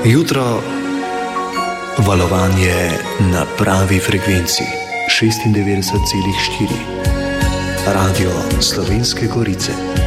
Jutro, valovanje na pravi frekvenci 96,4, Radio Slovenske Gorice.